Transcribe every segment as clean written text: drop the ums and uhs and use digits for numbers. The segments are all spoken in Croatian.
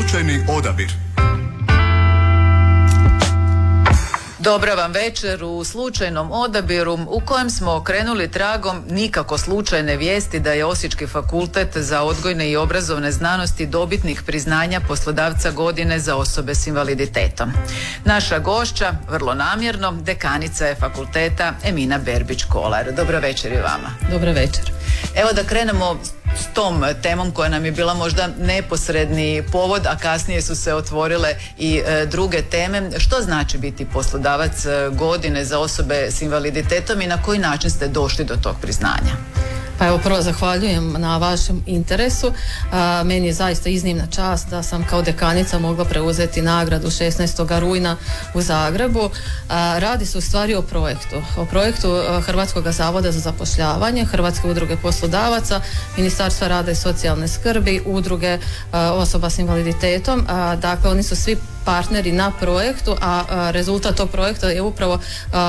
Slučajni odabir. Dobra vam večer u slučajnom odabiru u kojem smo krenuli tragom nikako slučajne vijesti da je Osječki fakultet za odgojne i obrazovne znanosti dobitnik priznanja poslodavca godine za osobe s invaliditetom. Naša gošća, vrlo namjerno, dekanica je fakulteta Emina Berbić-Kolar. Dobro večer i vama. Dobro večer. Evo da krenemo s tom temom koja nam je bila možda neposredni povod, a kasnije su se otvorile i druge teme. Što znači biti poslodavac godine za osobe s invaliditetom i na koji način ste došli do tog priznanja? Pa evo, prvo zahvaljujem na vašem interesu. Meni je zaista iznimna čast da sam kao dekanica mogla preuzeti nagradu 16. rujna u Zagrebu. Radi se u stvari o projektu Hrvatskog zavoda za zapošljavanje, Hrvatske udruge poslodavaca, Ministarstva rada i socijalne skrbi, udruge osoba s invaliditetom. Dakle, oni su svi partneri na projektu, a rezultat tog projekta je upravo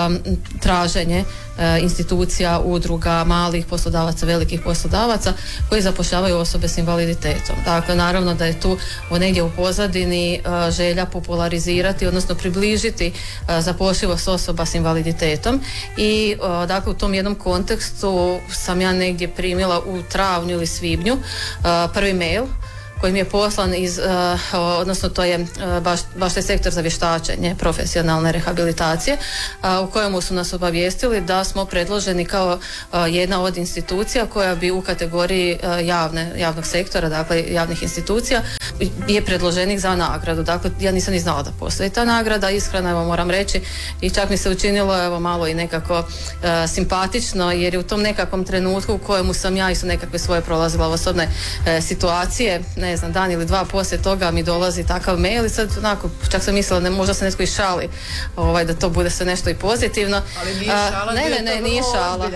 traženje institucija, udruga, malih poslodavaca, velikih poslodavaca koji zapošljavaju osobe s invaliditetom. Dakle, naravno da je tu negdje u pozadini želja popularizirati, odnosno približiti zapošljivost osoba s invaliditetom i dakle u tom jednom kontekstu sam ja negdje primila u travnju ili svibnju prvi mail koji mi je poslan odnosno to je baš taj sektor za vještačenje profesionalne rehabilitacije u kojemu su nas obavijestili da smo predloženi kao jedna od institucija koja bi u kategoriji javnog sektora, dakle javnih institucija, je predloženik za nagradu. Dakle, ja nisam ni znala da postoji ta nagrada, iskreno evo moram reći, i čak mi se učinilo evo malo i nekako simpatično, jer je u tom nekakvom trenutku u kojemu sam ja isto nekakve svoje prolazila osobne situacije, ne znam, dan ili dva poslije toga mi dolazi takav mail i sad onako, čak sam mislila da možda se netko i šali da to bude sve nešto i pozitivno. Ali nije šala, nije šala.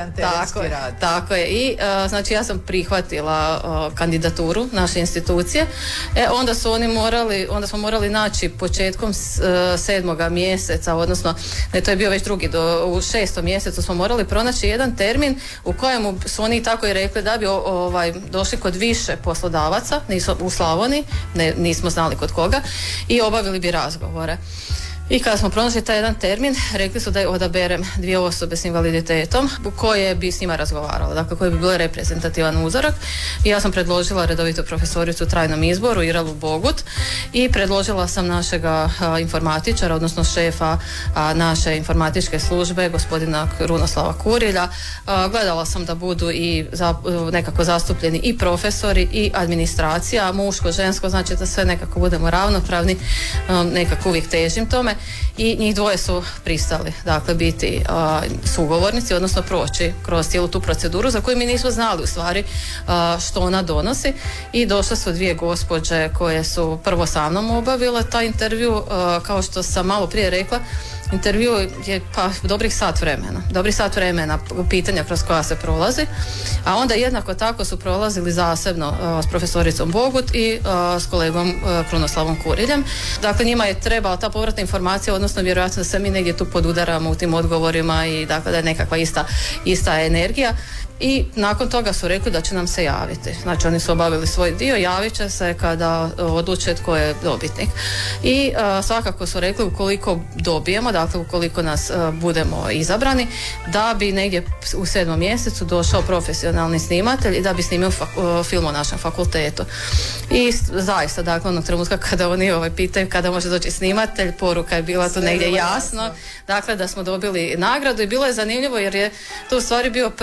Tako je. I znači ja sam prihvatila kandidaturu naše institucije. Onda smo morali naći početkom 7. mjeseca, odnosno to je bio već drugi, u 6. mjesecu smo morali pronaći jedan termin u kojemu su oni tako i rekli da bi došli kod više poslodavaca, nisu u Slavoniji, nismo znali kod koga, i obavili bi razgovore. I kada smo pronašli taj jedan termin, rekli su da odaberem 2 osobe s invaliditetom koje bi s njima razgovarale, dakle koje bi bile reprezentativan uzorak. I ja sam predložila redovitu profesoricu u trajnom izboru, Iralu Bogut, i predložila sam našega informatičara, odnosno šefa naše informatičke službe, gospodina Krunoslava Kurilja. Gledala sam da budu i nekako zastupljeni i profesori i administracija, muško, žensko, znači da sve nekako budemo ravnopravni, nekako uvijek težim tome. I njih 2 su pristali, dakle, biti sugovornici, odnosno proći kroz cijelu tu proceduru za koju mi nismo znali u stvari što ona donosi. I došle su 2 gospođe koje su prvo sa mnom obavile taj intervju. Kao što sam malo prije rekla, intervju je dobrih sat vremena pitanja kroz koja se prolazi, a onda jednako tako su prolazili zasebno s profesoricom Bogut i s kolegom Krunoslavom Kuriljem. Dakle, njima je trebala ta povratna informacija, odnosno vjerojatno da se mi negdje tu podudaramo u tim odgovorima i dakle da je nekakva ista energija. I nakon toga su rekli da će nam se javiti. Znači, oni su obavili svoj dio, javit će se kada odluče tko je dobitnik. I svakako su rekli ukoliko dobijemo, dakle ukoliko nas budemo izabrani, da bi negdje u 7. mjesecu došao profesionalni snimatelj i da bi snimio film o našem fakultetu. I zaista, dakle, onog trenutka kada oni pitaju kada može doći snimatelj, poruka je bila tu negdje jasno. Dakle, da smo dobili nagradu i bilo je zanimljivo jer je to u stvari bio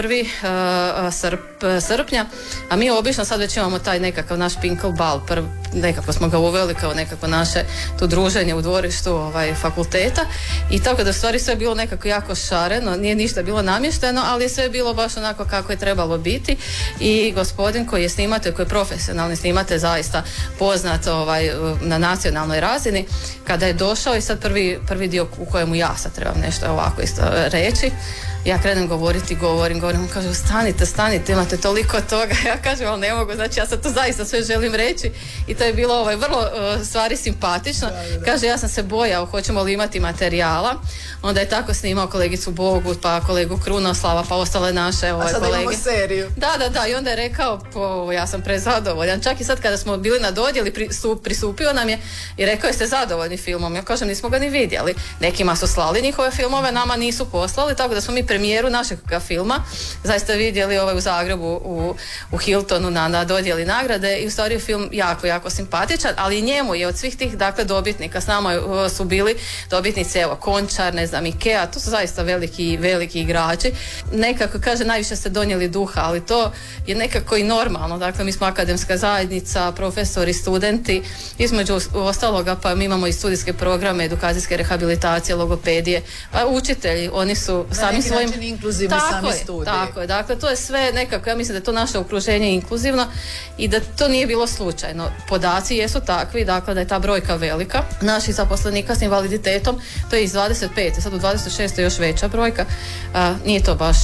1. srpnja, a mi obično sad već imamo taj nekakav naš Pinkel bal, nekako smo ga uveli kao nekako naše tu druženje u dvorištu fakulteta, i tako da u stvari sve je bilo nekako jako šareno, nije ništa bilo namješteno, ali je sve bilo baš onako kako je trebalo biti. I gospodin koji je snimatelj, koji je profesionalni snimatelj, zaista poznat na nacionalnoj razini, kada je došao i sad prvi dio u kojemu ja sad trebam nešto ovako isto reći, ja krenem govoriti, govorim, on kaže stanite, imate toliko toga. Ja kažem, ali ne mogu, znači ja sad to zaista sve želim reći i to je bilo vrlo stvari simpatično. Kaže, ja sam se bojao, hoćemo li imati materijala. Onda je tako snimao kolegicu Bogu, pa kolegu Krunoslava, pa ostale naše kolege. A sad imamo seriju. Da, i onda je rekao, ja sam prezadovoljan. Čak i sad kada smo bili na dodjeli, prisupio nam je i rekao, jeste zadovoljni filmom? Ja kažem, nismo ga ni vidjeli. Nekima su slali njihove filmove, nama nisu poslali, tako da smo mi premijeru našeg filma zaista vidjeli u Zagrebu u Hiltonu na dodjeli nagrade i u stvari je film jako, jako simpatičan, ali njemu je od svih tih dobitnika, s nama su bili dobitnici Končar, ne znam, Ikea, to su zaista veliki igrači. Nekako, kaže, najviše ste donijeli duha, ali to je nekako i normalno. Dakle, mi smo akademska zajednica, profesori, studenti, između ostaloga, pa mi imamo i studijske programe, edukacijske rehabilitacije, logopedije, učitelji, oni su sami svojim... inkluzivni sami studiji. Tako je, dakle, to je sve nekako, ja mislim da je to naše okruženje inkluzivno i da to nije bilo slučajno. Podaci jesu takvi, dakle, da je ta brojka velika. Naših zaposlenika s invaliditetom, to je iz 25. Sad u 26. je još veća brojka. Nije to baš,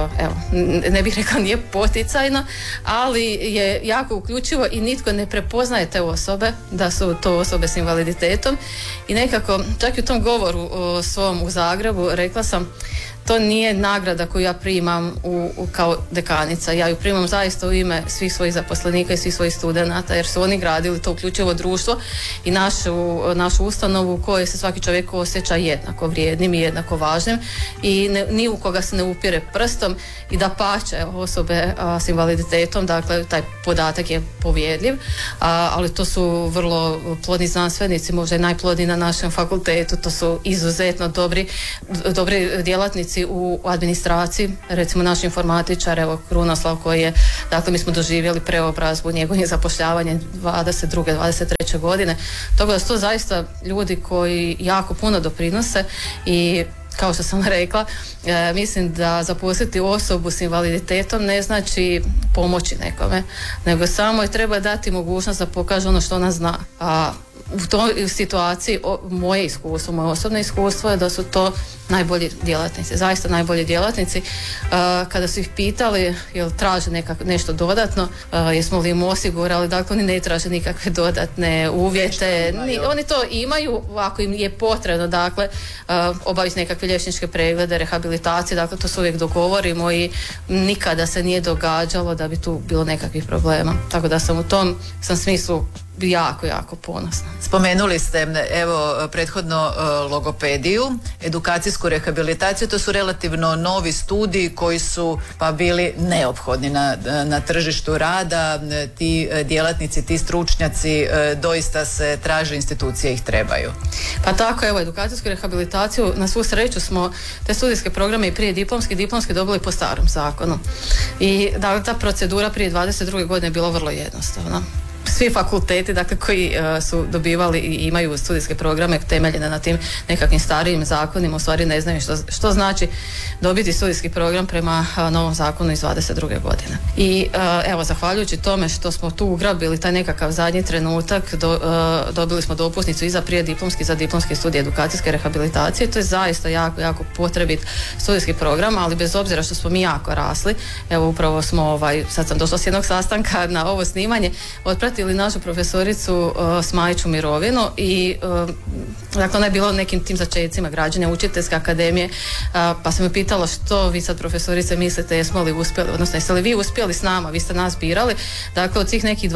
ne bih rekla nije poticajno, ali je jako uključivo i nitko ne prepoznaje te osobe da su to osobe s invaliditetom i nekako, čak i u tom govoru svom u Zagrebu rekla sam, to nije nagrada koju ja primam kao dekanica. Ja ju primam zaista u ime svih svojih zaposlenika i svih svojih studenata, jer su oni gradili to uključivo društvo i našu ustanovu u kojoj se svaki čovjek osjeća jednako vrijednim i jednako važnim i ni u koga se ne upire prstom i da pače osobe s invaliditetom, dakle taj podatak je povjedljiv, ali to su vrlo plodni znanstvenici, možda i najplodniji na našem fakultetu, to su izuzetno dobri djelatnici u administraciji, recimo naš informatičar, Krunoslav koji je, dakle mi smo doživjeli preobrazbu, njegovim zapošljavanjem 22. 23. godine, tako da su to zaista ljudi koji jako puno doprinose i kao što sam rekla, mislim da zaposliti osobu s invaliditetom ne znači pomoći nekome, nego samo je treba dati mogućnost da pokaže ono što ona zna. A u toj situaciji moje osobno iskustvo je da su to najbolji djelatnici, zaista najbolji djelatnici. Kada su ih pitali jel traže nešto dodatno, jesmo li im osigurali, dakle oni ne traže nikakve dodatne uvjete, oni to imaju ako im je potrebno, dakle obaviti nekakve liječničke preglede, rehabilitacije, dakle to se uvijek dogovorimo i nikada se nije događalo da bi tu bilo nekakvih problema, tako da sam u tom smislu jako ponosna. Spomenuli ste prethodno logopediju, edukacijsku rehabilitaciju, to su relativno novi studiji koji su pa bili neophodni na tržištu rada, ti djelatnici, ti stručnjaci doista se traže, institucije ih trebaju. Pa tako, edukacijsku rehabilitaciju, na svu sreću smo te studijske programe i prije diplomski dobili po starom zakonu i da ta procedura prije 22. godine je bila vrlo jednostavna. Svi fakulteti, dakle, koji su dobivali i imaju studijske programe temeljene na tim nekakvim starijim zakonima, u stvari ne znaju što znači dobiti studijski program prema novom zakonu iz 22. godine. I zahvaljujući tome što smo tu ugrabili taj nekakav zadnji trenutak, dobili smo dopusnicu i za prijediplomski i za diplomski studij edukacijske rehabilitacije. To je zaista jako potrebit studijski program, ali bez obzira što smo mi jako rasli, upravo smo, sad sam došla s jednog sastanka na ovo snimanje, otpratili našu profesoricu Smajić u mirovinu i dakle ona je bila u nekim tim začecima građenja učiteljske akademije, pa sam je pitala što vi sad profesorice mislite, jesmo li uspjeli, odnosno jeste li vi uspjeli s nama, vi ste nas birali, dakle od svih nekih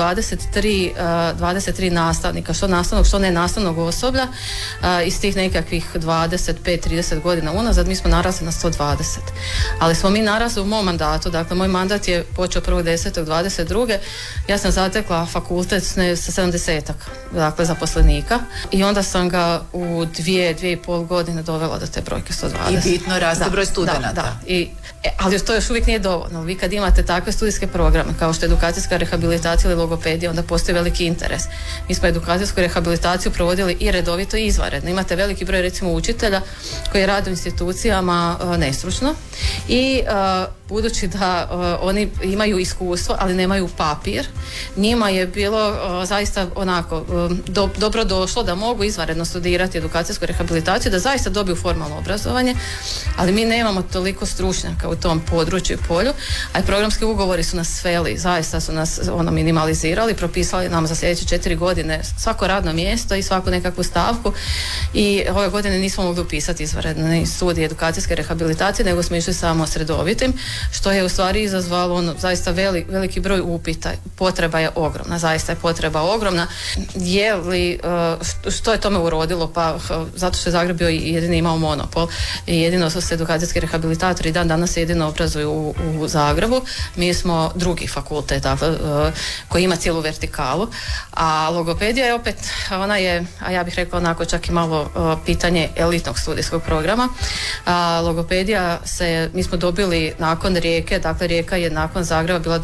23 nastavnika, što nastavnog, što nenastavnog osoblja, iz tih nekakvih 25-30 godina unazad mi smo narasli na 120, ali smo mi narasli u mom mandatu, dakle moj mandat je počeo 1.10.22. Ja sam zatekla fakultet sa 70-ak, dakle zaposlenika, i onda sam ga u 2,5 godine dovela do te brojke 120. I bitno raste broj studenata. Da. Ali to još uvijek nije dovoljno. Vi kad imate takve studijske programe kao što je edukacijska rehabilitacija ili logopedija, onda postoji veliki interes. Mi smo edukacijsku rehabilitaciju provodili i redovito i izvanredno. Imate veliki broj recimo učitelja koji rade u institucijama nestručno i budući da oni imaju iskustvo, ali nemaju papir, njima je bilo zaista onako dobro došlo da mogu izvanredno studirati edukacijsku rehabilitaciju, da zaista dobiju formalno obrazovanje, ali mi nemamo toliko stručnjaka u tom području i polju, a i programski ugovori su nas sveli, zaista su nas minimalizirali, propisali nam za sljedeće 4 godine svako radno mjesto i svaku nekakvu stavku i ove godine nismo mogli upisati izvanredni studij edukacijske rehabilitacije, nego smo išli samo s redovitim, što je u stvari izazvalo zaista veliki broj upita. Potreba je ogromna, zaista je potreba ogromna. Što je tome urodilo? Pa zato što je Zagreb bio jedini imao monopol i jedino su se edukacijski rehabilitatori dan danas jedino obrazuju u Zagrebu. Mi smo drugi fakultet, dakle, koji ima cijelu vertikalu, a logopedija je opet, ona je, a ja bih rekla onako čak i malo pitanje elitnog studijskog programa. Logopedija mi smo dobili nakon Rijeke, dakle Rijeka je nakon Zagreba bila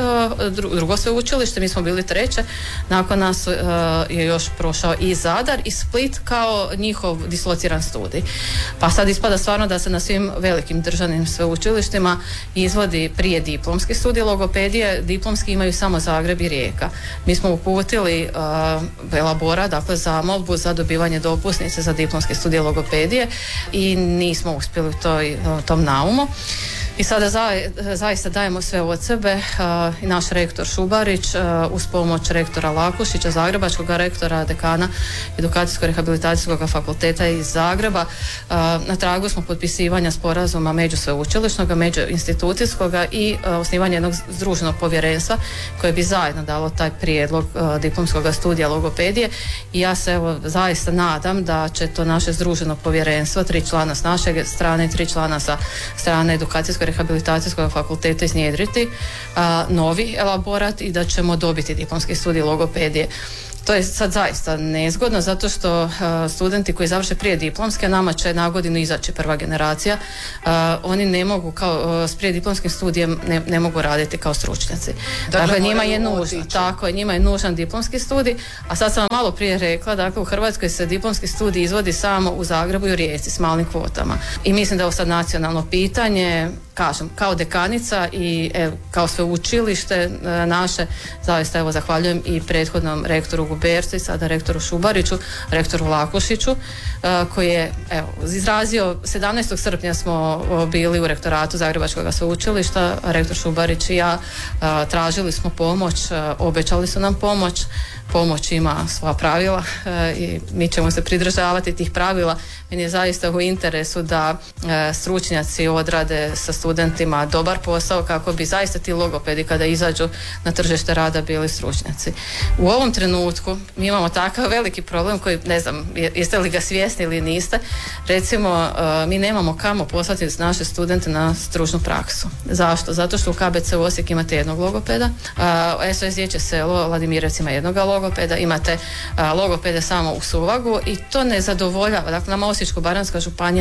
drugo sveučilište, mi smo bili treće, nakon nas je još prošao i Zadar i Split kao njihov dislociran studij. Pa sad ispada stvarno da se na svim velikim državnim sveučilištima izvodi prije diplomski studij logopedije, diplomski imaju samo Zagreb i Rijeka. Mi smo uputili elaborat, dakle zamolbu za dobivanje dopusnice za diplomski studij logopedije i nismo uspjeli u tom naumu. I sada zaista dajemo sve od sebe i naš rektor Šubarić uz pomoć rektora Lakušića, zagrebačkog rektora, dekana edukacijsko-rehabilitacijskog fakulteta iz Zagreba. Na tragu smo potpisivanja sporazuma međusveučilišnog, međuinstitucijskog i osnivanja jednog združenog povjerenstva koje bi zajedno dalo taj prijedlog diplomskog studija logopedije i ja se zaista nadam da će to naše združeno povjerenstvo, 3 člana s naše strane i 3 člana sa strane edukacijsko-rehabilitacijskog fakulteta iznjedriti novi elaborat i da ćemo dobiti diplomski studij logopedije. To je sad zaista nezgodno zato što studenti koji završe prije diplomske, nama će na godinu izaći prva generacija, oni ne mogu s prije diplomskim studijem ne mogu raditi kao stručnjaci. Dakle, njima je nužan diplomski studij, a sad sam vam malo prije rekla, dakle u Hrvatskoj se diplomski studij izvodi samo u Zagrebu i u Rijeci s malim kvotama. I mislim da je ovo sad nacionalno pitanje, kažem, kao dekanica i kao sveučilište naše, zaista zahvaljujem i prethodnom rektoru Gubercu i sada rektoru Šubariću, rektoru Lakušiću, koji je izrazio, 17. srpnja smo bili u rektoratu Zagrebačkog sveučilišta, rektor Šubarić i ja tražili smo pomoć, obećali su nam pomoć ima svoja pravila i mi ćemo se pridržavati tih pravila. Meni je zaista u interesu da stručnjaci odrade sa studentima dobar posao kako bi zaista ti logopedi kada izađu na tržište rada bili stručnjaci. U ovom trenutku mi imamo takav veliki problem koji ne znam jeste li ga svjesni ili niste. Recimo mi nemamo kamo poslati naše studente na stručnu praksu. Zašto? Zato što u KBC Osijek imate jednog logopeda, SOS Dječje selo Vladimirec ima jednog logopeda, imate logopede samo u Suvagu i to ne zadovoljava. Dakle, nama Osječko-baranjska županija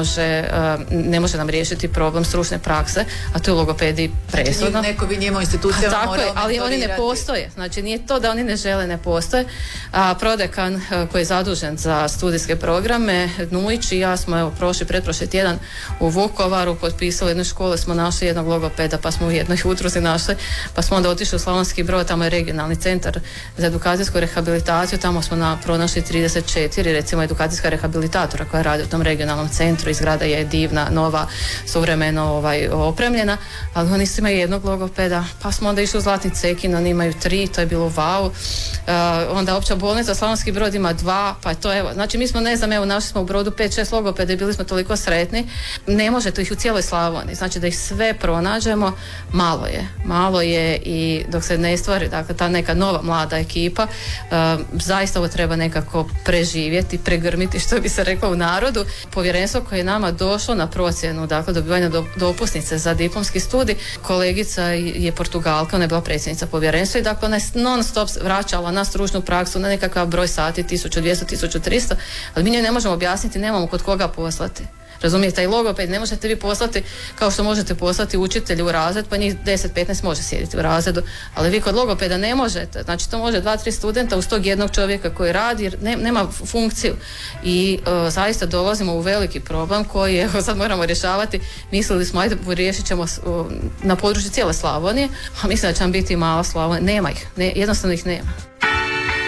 ne može nam riješiti problem stručne prakse, a to je logopedi presudno. Neko bi njima institucijama morao mentorirati. Ali oni ne postoje. Znači nije to da oni ne žele, ne postoje. Prodekan koji je zadužen za studijske programe, Nujić i ja smo pretprošli tjedan u Vukovaru potpisali jednu školu, smo našli jednog logopeda, pa smo u jednoj udruzi našli, pa smo onda otišli u Slavonski Brod, tamo je regionalni centar za edukacijsku rehabilitaciju, tamo smo pronašli 34 recimo edukacijska rehabilitatora koja radi u tom regionalnom centru i zgrada je divna, nova, suvremeno opremljena, ali oni su imaju jednog logopeda, pa smo onda išli u Zlatni Cekin, oni imaju 3, to je bilo wow. Onda opća bolnica Slavonski Brod ima 2, pa to znači mi smo našli smo u Brodu 5-6 logopeda i bili smo toliko sretni, ne možete ih u cijeloj Slavoniji, znači da ih sve pronađemo, malo je i dok se ne stvari, dakle ta neka nova mlada ekipa, zaista ovo treba nekako preživjeti, pregrmiti, što bi se reklo u narodu. Povjerenstvo koje je nama došlo na procjenu, dakle dobivanja dopusnice za diplomski studij, kolegica je Portugalka, ona je bila predsjednica povjerenstva i dakle ona je non stop vraćala na stručnu praksu, na nekakav broj sati, 1200, 1300, ali mi njoj ne možemo objasniti, nemamo kod koga poslati. Razumijete, i logoped ne možete vi poslati kao što možete poslati učitelju u razred, pa njih 10-15 može sjediti u razredu, ali vi kod logopeda ne možete, znači to može 2-3 studenta uz tog jednog čovjeka koji radi jer nema funkciju i zaista dolazimo u veliki problem koji sad moramo rješavati. Mislili smo riješit ćemo na području cijele Slavonije, a mislim da će nam biti mala Slavonija, nema ih, jednostavno ih nema.